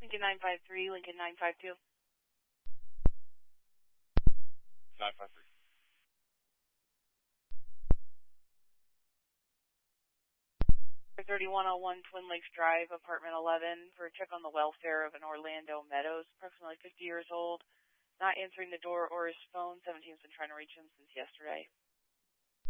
Lincoln 953, Lincoln 952. 953. 3101 Twin Lakes Drive, apartment 11, for a check on the welfare of an Orlando Meadows, approximately 50 years old, not answering the door or his phone. 17's been trying to reach him since yesterday.